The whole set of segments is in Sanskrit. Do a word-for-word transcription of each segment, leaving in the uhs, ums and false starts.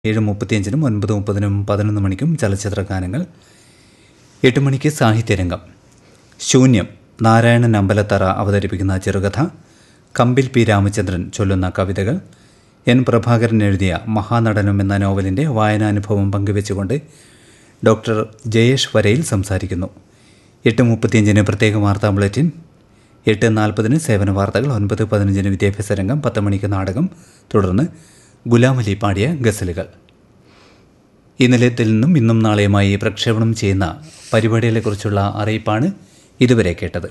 ഏഴ് മുപ്പത്തിയഞ്ചിനും ഒൻപത് മുപ്പതിനും പതിനൊന്ന് മണിക്കും ചലച്ചിത്ര ഗാനങ്ങൾ. എട്ട് മണിക്ക് സാഹിത്യരംഗം. ശൂന്യം നാരായണൻ അമ്പലത്തറ അവതരിപ്പിക്കുന്ന ചെറുകഥ, കമ്പിൽ പി രാമചന്ദ്രൻ ചൊല്ലുന്ന കവിതകൾ, എൻ പ്രഭാകരൻ എഴുതിയ മഹാനടനം എന്ന നോവലിൻ്റെ വായനാനുഭവം പങ്കുവെച്ചുകൊണ്ട് ഡോക്ടർ ജയേഷ് വരയിൽ സംസാരിക്കുന്നു. എട്ട് മുപ്പത്തിയഞ്ചിന് പ്രത്യേക വാർത്താ ബുള്ളറ്റിൻ, എട്ട് നാൽപ്പതിന് സേവന വാർത്തകൾ, ഒൻപത് പതിനഞ്ചിന് വിദ്യാഭ്യാസ രംഗം, പത്ത് മണിക്ക് നാടകം, തുടർന്ന് ഗുലാമലി പാടിയ ഗസലുകൾ. ഈ നിലയത്തിൽ നിന്നും ഇന്നും നാളെയുമായി പ്രക്ഷേപണം ചെയ്യുന്ന പരിപാടികളെക്കുറിച്ചുള്ള അറിയിപ്പാണ് ഇതുവരെ കേട്ടത്.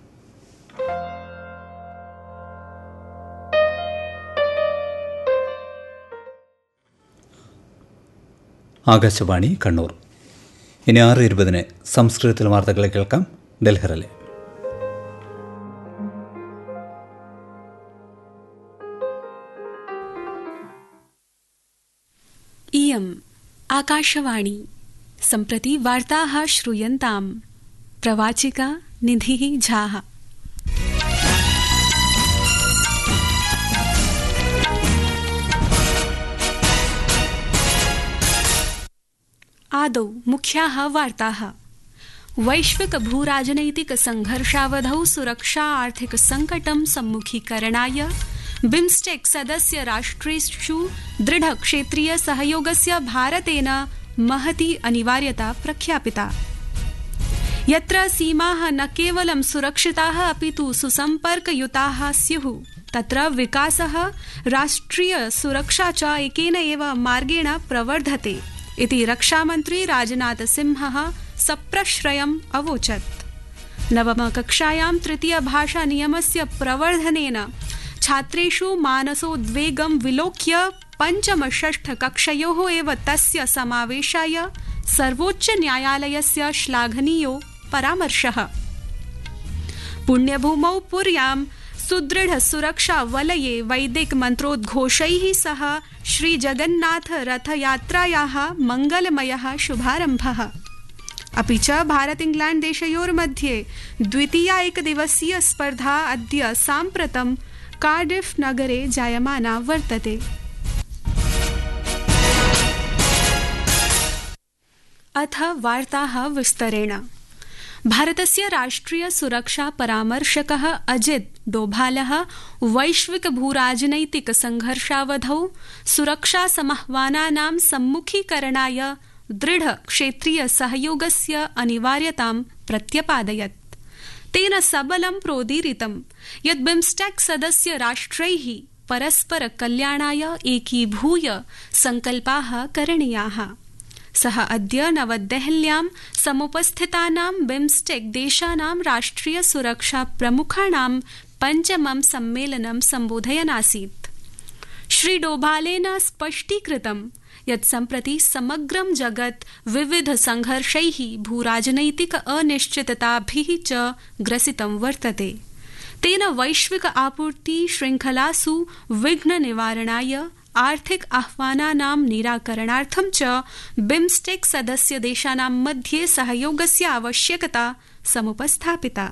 ആകാശവാണി കണ്ണൂർ. ഇനി ആറ് ഇരുപതിന് സംസ്കൃതത്തിൽ വാർത്തകൾ കേൾക്കാം. ഡൽഹിയിലെ इयम् आकाशवाणी. सम्प्रति वार्ताः श्रूयन्ताम्. प्रवाचिका निधिः झाः. आदौ मुख्याः वार्ताः. वैश्विक भूराजनैतिक संघर्षावधौ सुरक्षा आर्थिक संकटं सम्मुखीकरणाय बिम्स्टेक सदस्य राष्ट्रेषु दृढ क्षेत्रीय सहयोगस्य भारतेन महती अनिवार्यता प्रख्यापिता. यत्र सीमाः न केवलं सुरक्षिताः अपि तु सुसम्पर्कयुताः स्युः, तत्र विकासः राष्ट्रिय सुरक्षा च एकेन एव मार्गेण प्रवर्धते इति रक्षामन्त्री राजनाथ सिंहः सप्रश्रयम् अवोचत्. नवमकक्षायां तृतीयभाषा नियमस्य प्रवर्धनेन छात्रेषु मानसोद्वेगं विलोक्य पञ्चमषष्ठकक्षयोः एव तस्य समावेशाय सर्वोच्चन्यायालयस्य श्लाघनीयो परामर्शः. पुण्यभूमौ पुर्यां सुदृढ सुरक्षा वलये वैदिक मन्त्रोद्घोषैः सह श्रीजगन्नाथ रथयात्रायाः मङ्गलमयः शुभारम्भः. अपि च भारत इंग्लैण्ड देशयोर्मध्ये द्वितीया एकदिवसीय स्पर्धा अद्य साम्प्रतं कार्डिफ नगरे जायमाना वर्तते. अथ वार्ताः विस्तरेण. भारतस्य राष्ट्रिय सुरक्षा परामर्शकः अजित डोभालः वैश्विक भूराजनैतिक संघर्षावधौ सुरक्षा समाह्वानानां सम्मुखीकरणाय दृढ क्षेत्रीय सहयोगस्य अनिवार्यतां प्रत्यपादयत्. तेन सबलं प्रोदीरितं यत् बिम्स्टेक सदस्य राष्ट्रैः परस्पर कल्याणाय एकीभूय संकल्पाः करणीयाः. सः अद्य नवदेहल्यां समुपस्थितानां बिम्स्टेक देशानां राष्ट्रिय सुरक्षा प्रमुखाणां पञ्चमं सम्मेलनं सम्बोधयन् आसीत्. श्री डोभालेन स्पष्टीकृतं यत् सम्प्रति समग्रं जगत् विविध संघर्षैः भूराजनैतिक अनिश्चितताभिः च ग्रसितं वर्तते. तेन वैश्विक आपूर्ति श्रृंखलासु विघ्न निवारणाय, आर्थिक आह्वानानां निराकरणार्थं च बिम्स्टेक सदस्य देशानां मध्ये सहयोगस्य आवश्यकता समुपस्थापिता.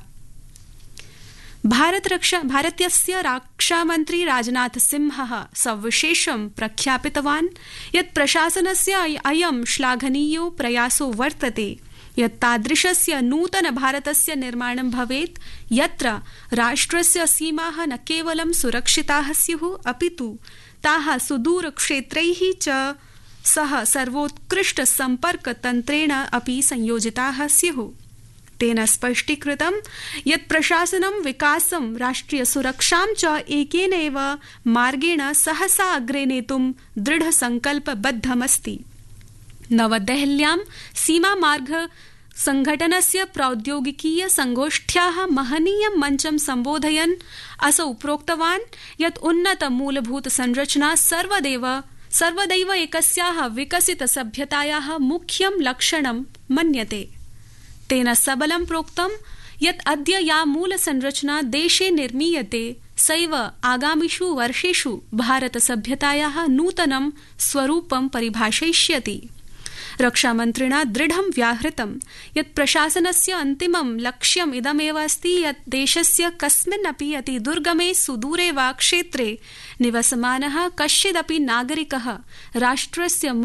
भारत रक्षा भारतस्य रक्षामन्त्री राजनाथ सिंहः सविशेषं प्रख्यापितवान् यत् प्रशासनस्य अयं श्लाघनीयो प्रयासो वर्तते यत् तादृशस्य नूतन भारतस्य निर्माणं भवेत् यत्र राष्ट्रस्य सीमाः न केवलं सुरक्षिताः स्युः अपि तु ताः सुदूरक्षेत्रैः च सह सर्वोत्कृष्ट सम्पर्कतन्त्रेण अपि संयोजिताः स्युः. तेन स्पष्टीकृतं यत् प्रशासनं विकासं, राष्ट्रिय सुरक्षां च एकेन एव मार्गेण सहसा अग्रे नेतुं दृढसङ्कल्पबद्धमस्ति. नवदेहल्यां सीमामार्ग संघटनस्य प्रौद्योगिकीय संगोष्ठ्याः महनीयं मञ्चं सम्बोधयन् असौ प्रोक्तवान् यत् उन्नत मूलभूत संरचना सर्वदैव सर्वदैव एकस्याः विकसित सभ्यतायाः मुख्यं लक्षणं मन्यते. तेन सबलं प्रोक्तं यत् अद्य या मूलसंरचना देशे निर्मीयते सैव आगामिषु वर्षेषु भारत सभ्यतायाः नूतनं स्वरूपं परिभाषयिष्यति. रक्षामन्त्रिणा दृढं व्याहृतं यत् प्रशासनस्य अन्तिमं लक्ष्यम् इदमेव अस्ति यत् देशस्य कस्मिन्नपि अति दुर्गमे सुदूरे वा क्षेत्रे निवसमानः कश्चिदपि नागरिकः राष्ट्रस्य